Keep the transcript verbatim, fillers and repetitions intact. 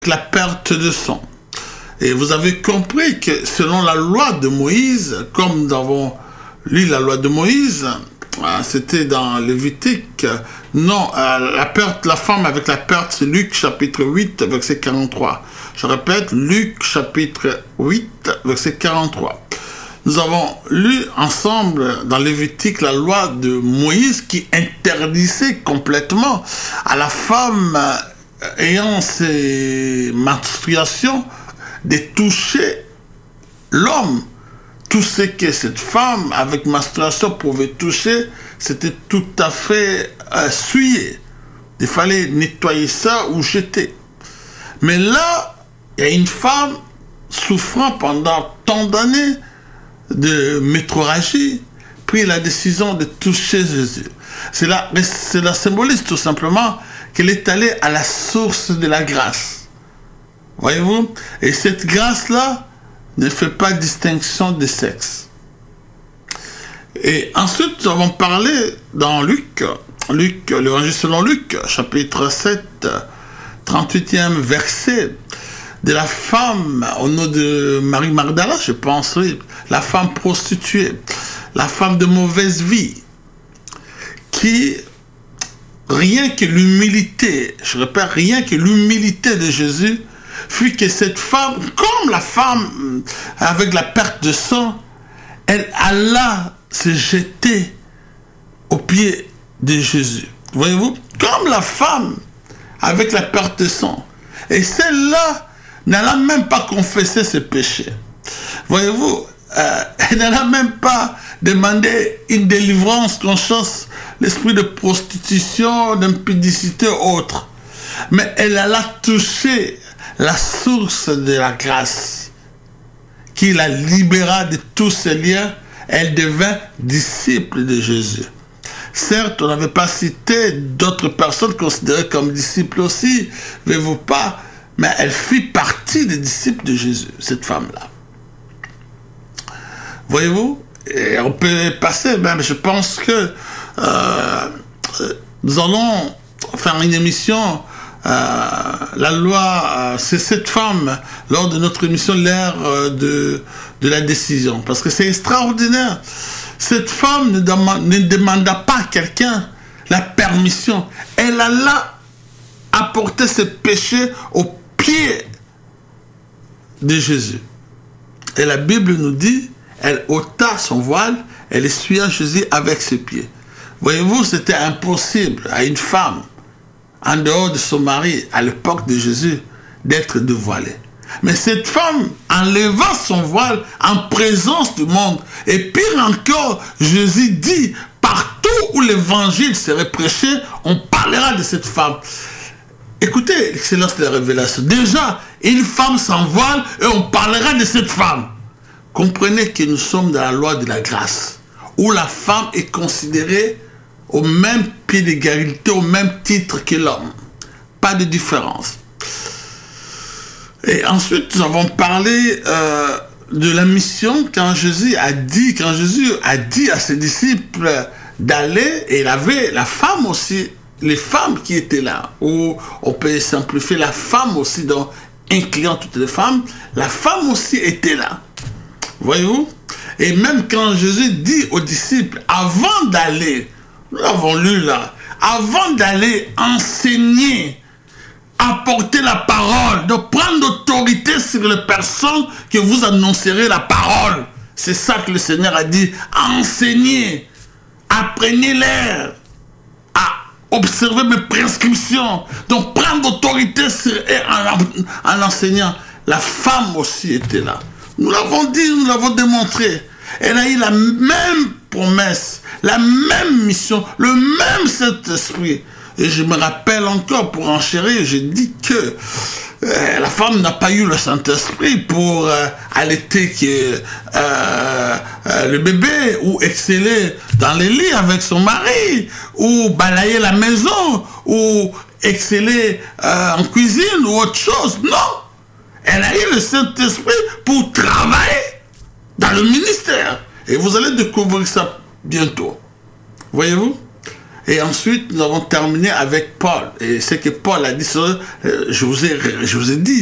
la perte de sang. Et vous avez compris que selon la loi de Moïse, comme nous avons lu la loi de Moïse, c'était dans Lévitique, non, la perte, la femme avec la perte, c'est Luc chapitre huit, verset quarante-trois. Je répète, Luc chapitre huit, verset quarante-trois. Nous avons lu ensemble dans Lévitique la loi de Moïse qui interdisait complètement à la femme ayant ses menstruations de toucher l'homme. Tout ce que cette femme avec menstruation pouvait toucher, c'était tout à fait euh, souillé. Il fallait nettoyer ça ou jeter. Mais là, il y a une femme souffrant pendant tant d'années de métrorragie, prit la décision de toucher Jésus. C'est la, c'est la symbolise tout simplement qu'elle est allée à la source de la grâce. Voyez-vous? Et cette grâce-là ne fait pas distinction de sexe. Et ensuite, nous avons parlé dans Luc, Luc, l'évangile selon Luc, chapitre sept, trente-huitième verset, de la femme au nom de Marie Magdala, je pense, oui, la femme prostituée, la femme de mauvaise vie, qui, rien que l'humilité, je répète, rien que l'humilité de Jésus, fut que cette femme, comme la femme avec la perte de sang, elle alla se jeter aux pieds de Jésus. Voyez-vous, comme la femme avec la perte de sang. Et celle-là n'alla même pas confesser ses péchés. Voyez-vous, euh, elle n'alla même pas demander une délivrance qu'on chasse l'esprit de prostitution, d'impudicité ou autre. Mais elle alla toucher la source de la grâce qui la libéra de tous ses liens. Elle devint disciple de Jésus. Certes, on n'avait pas cité d'autres personnes considérées comme disciples aussi, voyez-vous pas, mais elle fit partie des disciples de Jésus, cette femme-là. Voyez-vous, et on peut passer, même je pense que euh, nous allons faire une émission, euh, la loi, euh, c'est cette femme, lors de notre émission, l'ère euh, de, de la décision, parce que c'est extraordinaire. Cette femme ne, demande, ne demanda pas à quelqu'un la permission, elle alla apporter ses péchés au pied de Jésus. Et la Bible nous dit, elle ôta son voile, elle essuya Jésus avec ses pieds. Voyez-vous, c'était impossible à une femme, en dehors de son mari, à l'époque de Jésus, d'être dévoilée. Mais cette femme enleva son voile en présence du monde. Et pire encore, Jésus dit, partout où l'évangile serait prêché, on parlera de cette femme. Écoutez l'excellence de la révélation. Déjà, une femme sans voile et on parlera de cette femme. Comprenez que nous sommes dans la loi de la grâce, où la femme est considérée au même pied d'égalité, au même titre que l'homme. Pas de différence. Et ensuite, nous avons parlé euh, de la mission quand Jésus a dit, quand Jésus a dit à ses disciples d'aller, et il avait la femme aussi, les femmes qui étaient là, ou on peut simplifier la femme aussi, donc incluant toutes les femmes, la femme aussi était là. Voyez-vous? Et même quand Jésus dit aux disciples, avant d'aller, nous l'avons lu là, avant d'aller enseigner, apporter la parole, de prendre l'autorité sur les personnes que vous annoncerez la parole. C'est ça que le Seigneur a dit, enseignez, apprenez-les à observer mes prescriptions. Donc prendre l'autorité sur eux en, en enseignant. La femme aussi était là. Nous l'avons dit, nous l'avons démontré. Elle a eu la même promesse, la même mission, le même Saint-Esprit. Et je me rappelle encore, pour enchérir, j'ai dit que euh, la femme n'a pas eu le Saint-Esprit pour euh, allaiter que, euh, euh, le bébé, ou exceller dans les lits avec son mari, ou balayer la maison, ou exceller euh, en cuisine, ou autre chose. Non! Elle a eu le Saint-Esprit pour travailler dans le ministère. Et vous allez découvrir ça bientôt. Voyez-vous? Et ensuite, nous avons terminé avec Paul. Et ce que Paul a dit, euh, je vous ai, je vous ai dit,